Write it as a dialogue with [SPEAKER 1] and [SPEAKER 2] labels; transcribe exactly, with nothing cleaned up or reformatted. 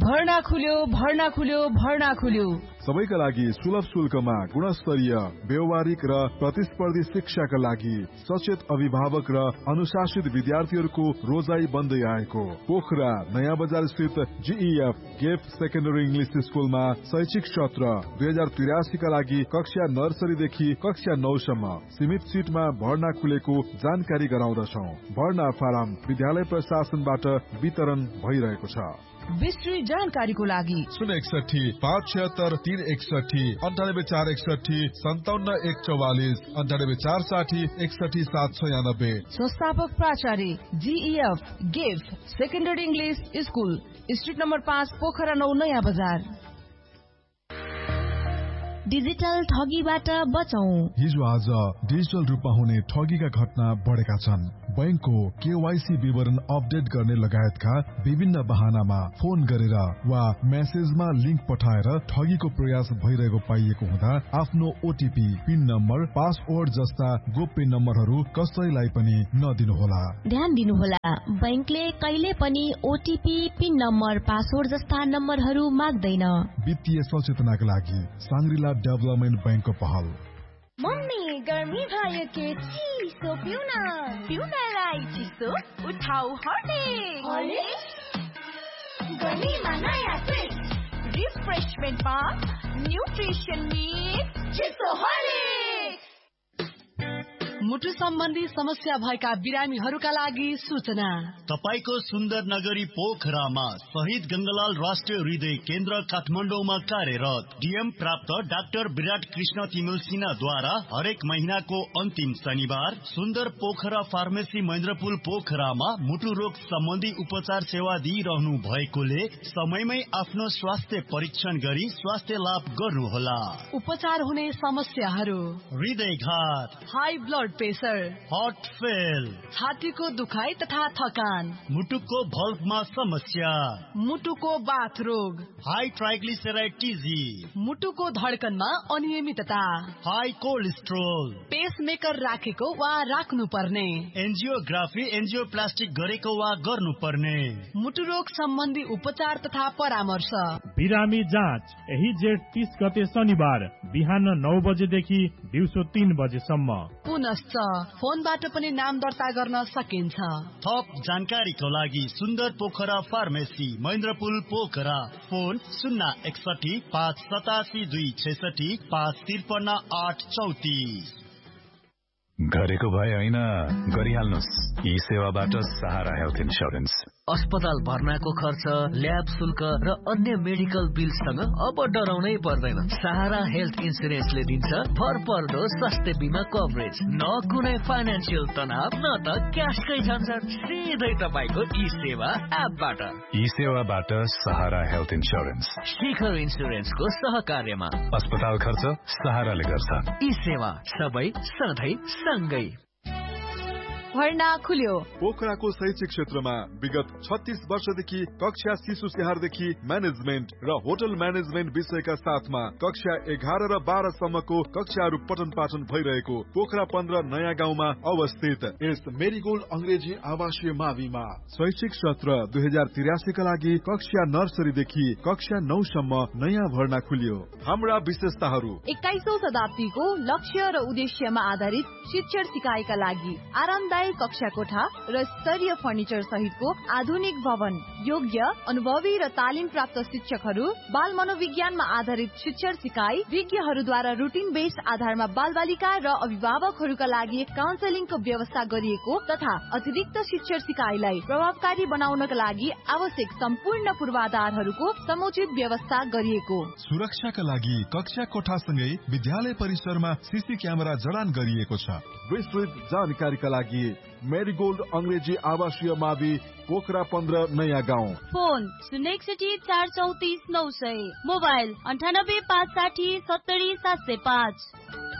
[SPEAKER 1] भर्ना खुल्यो भर्ना खुल्यो भर्ना खुल्यो
[SPEAKER 2] सबैका लागि सुलभ शुल्कमा गुणस्तरीय व्यवहारिक र प्रतिस्पर्धी शिक्षाका लागि सचेत अभिभावक र अनुशासित विद्यार्थीहरूको रोजाई बन्दै आएको पोखरा नयाँ बजार स्थित जीईएफ गेफ सेकेन्डरी इंग्लिश स्कुलमा शैक्षिक सत्र दुई हजार त्रियासी का लागि कक्षा नर्सरीदेखि कक्षा नौ सम्म सीमित सीटमा भर्ना खुलेको जानकारी गराउँदछौ। भर्ना फारम विद्यालय प्रशासनबाट वितरण भइरहेको छ।
[SPEAKER 1] विस्तृत जानकारीको लागि
[SPEAKER 2] शून्य एकसठी पाँच छिहत्तर तीन एकसठी अन्ठानब्बे चार एकसठी सन्ताउन्न एक चौवालिस अन्ठानब्बे चार साठी एकसठी सात छयानब्बे।
[SPEAKER 1] संस्थापक प्राचार्य GEF गेफ secondary English school street number पाँच पोखरा नौ नयाँ बजार।
[SPEAKER 3] डिजिटल ठगीबाट बचौं।
[SPEAKER 2] हिजो आज डिजिटल रूपमा हुने ठगीका घटना बढेका छन्। बैंकको केवाईसी विवरण अपडेट गर्ने लगायतका विभिन्न बहानामा फोन गरेर वा मेसेजमा लिंक पठाएर ठगीको प्रयास भइरहेको पाइएको हुँदा आफ्नो ओटीपी पिन नम्बर पासवर्ड जस्ता गोप्य नम्बरहरू कसैलाई पनि नदिनुहोला।
[SPEAKER 3] ध्यान दिनुहोला, बैंकले कहिले पनि ओटीपी पिन नम्बर पासवर्ड जस्ता नम्बरहरू माग्दैन।
[SPEAKER 2] वित्तीय सचेतनाका लागि सांग्रिला डेभलपमेन्ट बैंकको पहल।
[SPEAKER 4] मम्मी गर्मी भयो के चिसो पिउन पिउनलाई चिसो उठाउ हर्लिक्स गर्मीमा नयाँ ट्रिक रिफ्रेशमेन्टमा न्युट्रिसन मिक्स चिसो हर्लिक्स।
[SPEAKER 1] मुटु सम्बन्धी समस्या भएका बिरामीहरूका लागि सूचना।
[SPEAKER 5] तपाईको सुन्दर नगरी पोखरामा शहीद गंगालाल राष्ट्रिय हृदय केन्द्र काठमाडौँमा कार्यरत डीएम प्राप्त डाक्टर विराट कृष्ण तिमिल सिन्हाद्वारा हरेक महीनाको अन्तिम शनिबार सुन्दर पोखरा फार्मेसी महेन्द्रपुल पोखरामा मुटु रोग सम्बन्धी उपचार सेवा दिइरहनु भएकोले समयमै आफ्नो स्वास्थ्य परीक्षण गरी स्वास्थ्य लाभ गर्नुहोला।
[SPEAKER 1] उपचार हुने समस्याहरू
[SPEAKER 5] हृदयघात,
[SPEAKER 1] high blood pressure,
[SPEAKER 5] heart fail,
[SPEAKER 1] छातीको दुखाइ तथा थकान,
[SPEAKER 5] मुटुको भल्भमा समस्या,
[SPEAKER 1] मुटुको बाथ रोग,
[SPEAKER 5] हाई ट्राइग्लिसराइड टीजी,
[SPEAKER 1] मुटुको धड्कनमा अनियमितता,
[SPEAKER 5] हाई कोलेस्ट्रोल,
[SPEAKER 1] पेसमेकर राखेको वा राख्नु पर्ने,
[SPEAKER 5] एन्जियोग्राफी एन्जियोप्लास्टिक गरेको वा गर्नुपर्ने,
[SPEAKER 1] मुटु रोग सम्बन्धी उपचार तथा परामर्श।
[SPEAKER 6] बिरामी जाँच यही जेठ तीस गते शनिबार बिहान नौ बजेदेखि दिउँसो तीन बजेसम्म।
[SPEAKER 1] पुनश्च फोनबाट पनि नाम दर्ता गर्न सकिन्छ।
[SPEAKER 5] थप जानकारीको लागि सुन्दर पोखरा फार्मेसी महेन्द्रपुल पोखरा फोन शून्य एकसठी पाँच सतासी दुई छैसठी पाँच त्रिपन्न आठ चौतिस।
[SPEAKER 7] गरेको भए होइन गरिहाल्नुहोस्। यी सेवाबाट सहारा हेल्थ इन्स्योरेन्स।
[SPEAKER 8] अस्पताल भर्नाको खर्च, ल्याब शुल्क र अन्य मेडिकल बिलसँग अब डराउनै पर्दैन। सहारा हेल्थ इन्स्योरेन्सले दिन्छ भरपर्दो स्वास्थ्य बिमा कभरेज, न कुनै फाइनेन्सियल तनाव न त क्यासकै झन्झट, सिधै तपाईको ई सेवा एपबाट।
[SPEAKER 7] ई सेवाबाट सहारा हेल्थ इन्स्योरेन्स
[SPEAKER 8] शिखर इन्स्योरेन्सको सहकार्यमा।
[SPEAKER 7] अस्पताल खर्च सहाराले गर्छ।
[SPEAKER 8] ई सेवा सबै सधैँ सँगै।
[SPEAKER 1] भर्ना खुल्यो।
[SPEAKER 2] पोखराको शैक्षिक क्षेत्रमा विगत छत्तीस वर्षदेखि कक्षा शिशु स्याहारदेखि म्यानेजमेन्ट र होटल म्यानेजमेन्ट विषयका साथमा कक्षा एघार र बाह्र सम्मको कक्षाहरू पठन पाठन भइरहेको पोखरा पन्ध्र नयाँ गाउँमा अवस्थित यस मेरीगोल्ड अंग्रेजी आवासीय माविमा शैक्षिक सत्र दुई हजार तिरासीका लागि कक्षा नर्सरीदेखि कक्षा नौ सम्म नयाँ भर्ना खुलियो। हाम्रा विशेषताहरू:
[SPEAKER 4] एक्काइसौं शताब्दीको लक्ष्य र उद्देश्यमा आधारित शिक्षण सिकाइका लागि आरामदायक कक्षा कोठा र स्तरीय फर्निचर सहितको आधुनिक भवन, योग्य अनुभवी र तालिम प्राप्त शिक्षकहरू, बाल मनोविज्ञानमा आधारित शिक्षण सिकाइ, विज्ञहरूद्वारा रुटिन बेस्ड आधारमा बाल बालिका र अभिभावकहरूका लागि काउन्सेलिङको व्यवस्था गरिएको तथा अतिरिक्त शिक्षण सिकाइलाई प्रभावकारी बनाउनका लागि आवश्यक सम्पूर्ण पूर्वाधारहरूको समुचित व्यवस्था गरिएको।
[SPEAKER 2] सुरक्षाका लागि कक्षा कोठासँगै विद्यालय परिसरमा सीसी क्यामेरा जडान गरिएको छ। विस्तृत जानकारीका लागि मेरीगोल्ड अंग्रेजी आवासीय मावि पोखरा पन्ध्र नयाँ गाउँ।
[SPEAKER 4] फोन शून्य एकसठी चार चौतिस नौ सय, मोबाइल अन्ठानब्बे पाँच साठी सत्तरी सात सय पाँच।